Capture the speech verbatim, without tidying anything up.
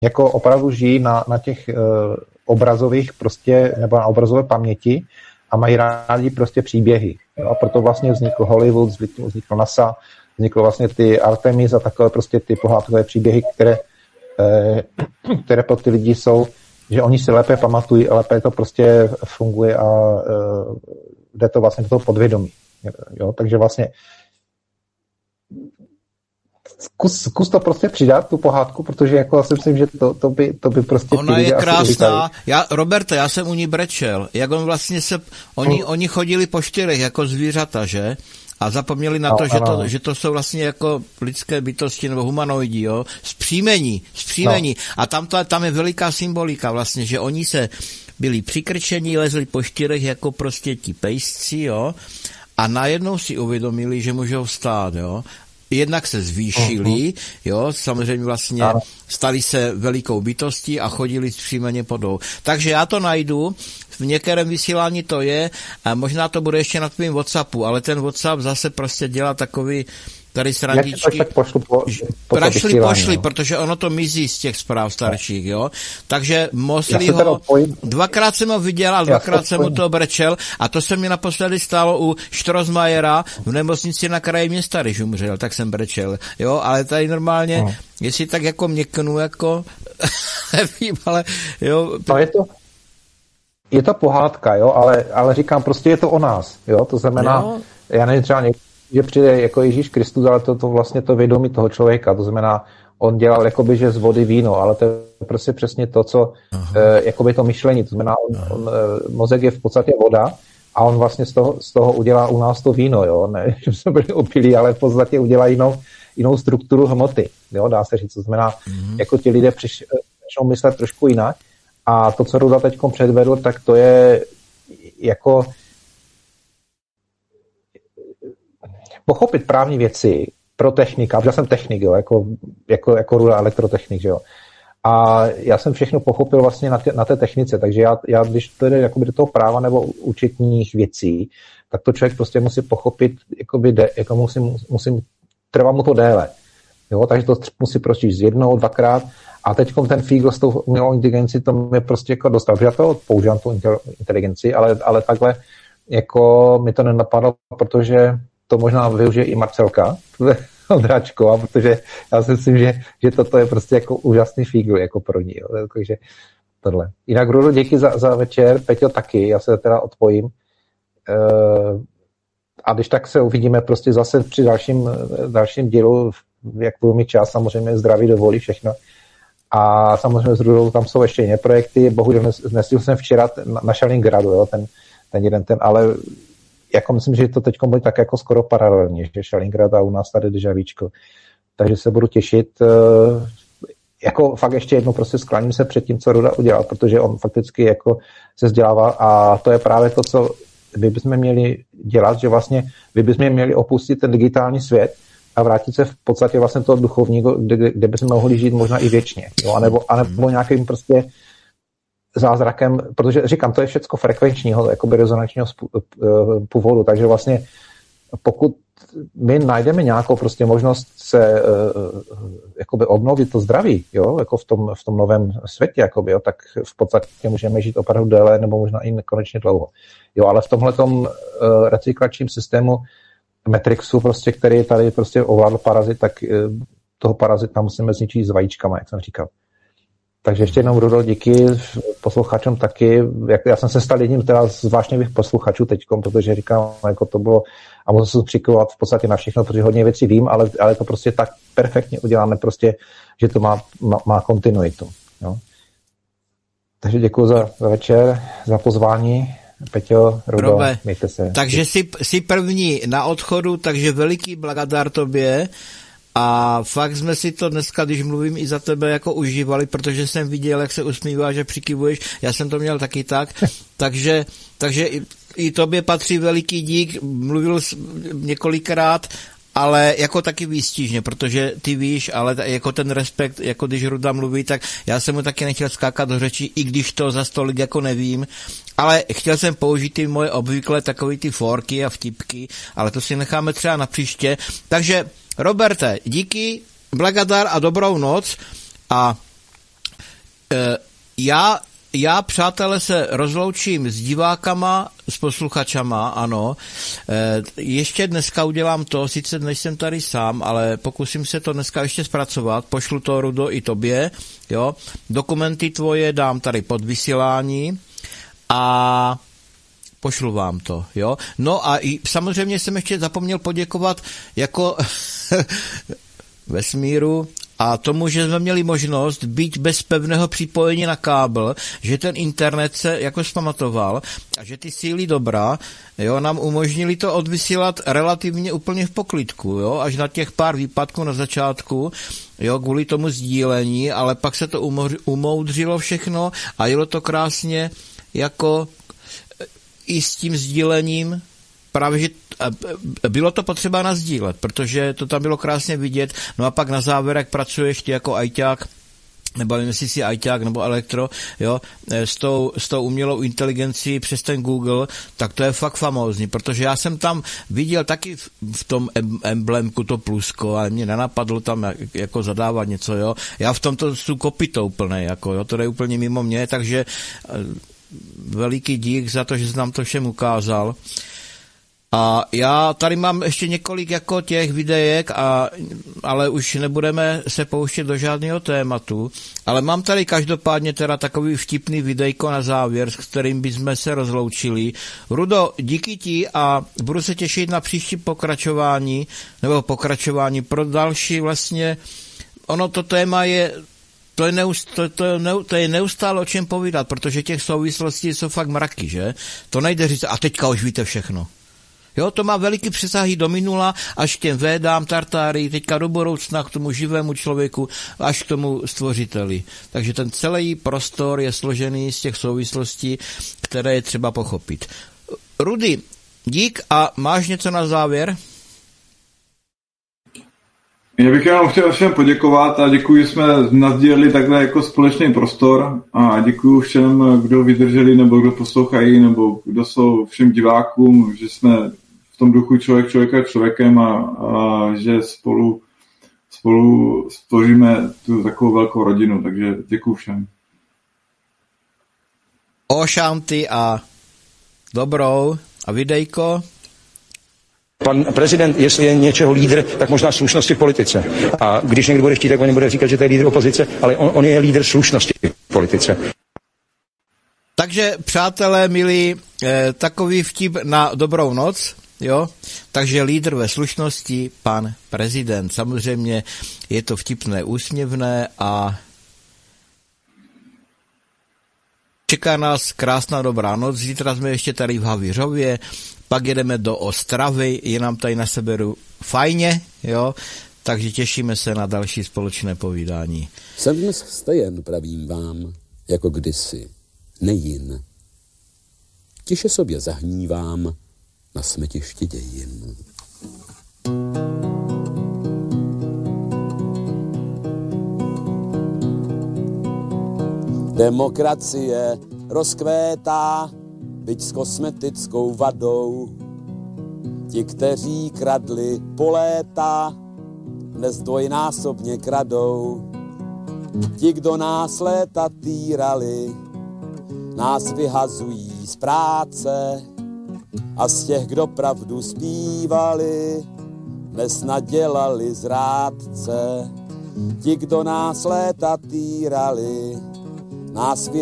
jako opravdu žijí na, na těch uh, obrazových prostě, nebo na obrazové paměti a mají rádi prostě příběhy. Jo? A proto vlastně vznikl Hollywood, vznikl NASA, vzniklo vlastně ty Artemis a takové prostě ty pohádkové příběhy, které, eh, které pro ty lidi jsou, že oni si lépe pamatují, lépe to prostě funguje a eh, jde to vlastně do toho podvědomí. Jo? Takže vlastně Zkus, zkus to prostě přidat, tu pohádku, protože jako já si myslím, že to, to, by, to by prostě... Ona je krásná. Já, Roberte, já jsem u ní brečel. Jak on vlastně se... Oni, hmm. oni chodili po čtyřech jako zvířata, že? A zapomněli na to, no, že, to že to jsou vlastně jako lidské bytosti nebo humanoidi, jo? Zpříjmení, zpříjmení. No. A tam, to, tam je veliká symbolika vlastně, že oni se byli přikrčení, lezli po čtyřech jako prostě ti pejsci, jo? A najednou si uvědomili, že můžou vstát, jo? Jednak se zvýšili, uh-huh. jo, samozřejmě vlastně ano. stali se velikou bytostí a chodili zpříjmeně podou. Takže já to najdu, v některém vysílání to je, a možná to bude ještě na tvým WhatsAppu, ale ten WhatsApp zase prostě dělá takový tady srandičky. Tak pošlu po, po Prašli, pošli, no. Protože ono to mizí z těch zpráv starších, jo. Takže Mosleyho, dvakrát jsem ho viděl a dvakrát jsem mu to brečel a to se mi naposledy stalo u Štrosmajera v nemocnici na kraji města, když umřel, tak jsem brečel, jo, ale tady normálně, no. jestli tak jako měknu, jako, nevím, ale jo. No je to, je to pohádka, jo, ale, ale říkám, prostě je to o nás, jo, to znamená, jo. já nevím, třeba něk- že přijde jako Ježíš Kristus, ale to, to vlastně to vědomí toho člověka, to znamená, on dělal jakoby, že z vody víno, ale to je prostě přesně to, co, e, jakoby to myšlení, to znamená, on, on, e, mozek je v podstatě voda a on vlastně z toho, z toho udělá u nás to víno, jo, ne, že jsme byli opilí, ale v podstatě udělá jinou, jinou strukturu hmoty, jo, dá se říct, to znamená, mm-hmm. jako ti lidé přiš, začnou myslet trošku jinak a to, co Ruda teďkom předvedl, tak to je jako pochopit právní věci pro technika, protože já jsem technik, jo, jako, jako, jako Ruda elektrotechnik, že jo. A já jsem všechno pochopil vlastně na, tě, na té technice, takže já, já když to jde jakoby do toho práva nebo účetních věcí, tak to člověk prostě musí pochopit, jakoby de, jako musím, musím, trvá mu to déle. Jo, takže to musí prostě z jednou, dvakrát a teď ten Fiegel s tou umělou inteligenci to mě prostě jako dostal, protože já to používám tu inteligenci, ale, ale takhle jako mi to nenapadlo, protože to možná využije i Marcelka, Ondráčková, protože já si myslím, že, že toto je prostě jako úžasný Fiegel jako pro ní. Jo. Takže tohle. Jinak Rudo, díky za, za večer, Peťo taky, já se teda odpojím. E, a když tak se uvidíme prostě zase při dalším, dalším dílu, jak budu mít čas, samozřejmě zdraví dovolí všechno. A samozřejmě s Rudou tam jsou ještě jiné projekty, bohužel nestihl jsem včera na, na Šalingradu, jo, ten, ten jeden ten, ale jako myslím, že to teď bude tak jako skoro paralelně, že Šalingrad a u nás tady Dežavíčko. Takže se budu těšit. Jako fakt ještě jednou prostě skláním se před tím, co Ruda udělal, protože on fakticky jako se vzdělává a to je právě to, co vy bychom měli dělat, že vlastně vy bychom měli opustit ten digitální svět a vrátit se v podstatě vlastně toho duchovního, kde, kde bychom mohli žít možná i věčně. Jo? A nebo, a nebo nějakým prostě zázrakem, protože říkám, to je všecko frekvenčního, jakoby rezonančního původu, takže vlastně pokud my najdeme nějakou prostě možnost se jakoby obnovit to zdraví, jo, jako v tom, v tom novém světě, jakoby, jo, tak v podstatě můžeme žít opravdu déle nebo možná i nekonečně dlouho. Jo, ale v tomhletom recyklačním systému Matrixu, prostě, který tady prostě ovládl parazit, tak toho parazita musíme zničit s vajíčkama, jak jsem říkal. Takže ještě jednou, Rudo, díky posluchačům taky. Jak, já jsem se stal jedním teda z vášnivých posluchačů teďkom, protože říkám, jako to bylo, a musím se přikovat v podstatě na všechno, protože hodně věcí vím, ale, ale to prostě tak perfektně uděláme, prostě, že to má, má, má kontinuitu. Jo. Takže děkuji za, za večer, za pozvání. Peťo, Rudo, Robe, mějte se. Takže jsi, jsi první na odchodu, takže veliký blagadár tobě. A fakt jsme si to dneska, když mluvím i za tebe, jako užívali, protože jsem viděl, jak se usmíváš, že přikivuješ. Já jsem to měl taky tak. takže, takže i, i tobě patří veliký dík. Mluvil jsi několikrát, ale jako taky výstižně, protože ty víš, ale jako ten respekt, jako když Ruda mluví, tak já jsem mu taky nechtěl skákat do řeči, i když to za stolik jako nevím, ale chtěl jsem použít ty moje obvykle takový ty forky a vtipky, ale to si necháme třeba na příště. Takže Roberte, díky, blagadar a dobrou noc a Já, já, přátelé, se rozloučím s divákama, s posluchačama, ano. Ještě dneska udělám to, sice dnes jsem tady sám, ale pokusím se to dneska ještě zpracovat, pošlu to, Rudo, i tobě, jo. Dokumenty tvoje dám tady pod vysílání a pošlu vám to, jo. No a i, samozřejmě jsem ještě zapomněl poděkovat jako vesmíru a tomu, že jsme měli možnost být bez pevného připojení na kábel, že ten internet se jako zpamatoval a že ty síly dobra, jo, nám umožnili to odvysílat relativně úplně v poklidku, jo, až na těch pár výpadků na začátku, jo, kvůli tomu sdílení, ale pak se to umoudřilo všechno a jelo to krásně jako i s tím sdílením. Právě, že bylo to potřeba nasdílet, protože to tam bylo krásně vidět. No a pak na závěr, jak pracuješ ty jako ajťák, nebo nevím, jestli jsi ajťák nebo elektro, jo, s tou, s tou umělou inteligencí přes ten Google, tak to je fakt famózní, protože já jsem tam viděl taky v, v tom emblemku to plusko, ale mě nenapadlo tam jako zadávat něco, jo. Já v tomto jsou kopitou plné, jako, jo, to je úplně mimo mě, takže veliký dík za to, že jsi nám to všem ukázal. A já tady mám ještě několik jako těch videjek, a, ale už nebudeme se pouštět do žádného tématu, ale mám tady každopádně teda takový vtipný videjko na závěr, s kterým bychom se rozloučili. Rudo, díky ti a budu se těšit na příští pokračování, nebo pokračování pro další vlastně, ono to téma je To je, neust, to, to, to je neustále o čem povídat, protože těch souvislostí jsou fakt mraky, že? To nejde říct, a teďka už víte všechno. Jo, to má veliký přesahy do minula, až k těm védám, tartárii, teďka do budoucna, k tomu živému člověku, až k tomu stvořiteli. Takže ten celý prostor je složený z těch souvislostí, které je třeba pochopit. Rudy, dík a máš něco na závěr? Já bych jenom chtěl všem poděkovat a děkuji, že jsme nasdíleli takhle jako společný prostor a děkuji všem, kdo vydrželi nebo kdo poslouchají nebo kdo jsou všem divákům, že jsme v tom duchu člověk člověka člověkem a, a že spolu, spolu stvoříme tu takovou velkou rodinu, takže děkuji všem. O šanty a dobrou a videjko. Pan prezident, jestli je něčeho lídr, tak možná slušnosti v politice. A když někdo bude chtít, tak on bude říkat, že to je lídr opozice, ale on, on je lídr slušnosti v politice. Takže, přátelé, milí, eh, takový vtip na dobrou noc, jo? Takže lídr ve slušnosti, pan prezident. Samozřejmě je to vtipné, úsměvné a čeká nás krásná dobrá noc. Zítra jsme ještě tady v Havířově, pak jedeme do Ostravy, je nám tady na severu fajně, jo, takže těšíme se na další společné povídání. Jsem dnes vstajen, pravím vám, jako kdysi, nejin. Tiše sobě zahnívám na smetišti dějin. Demokracie rozkvétá, byť s kosmetickou vadou. Ti, kteří kradli po léta, dnes dvojnásobně kradou. Ti, kdo nás léta týrali, nás vyhazují z práce. A z těch, kdo pravdu zpívali, dnes nadělali zrádce. Ti, kdo nás léta týrali, nás vyhazují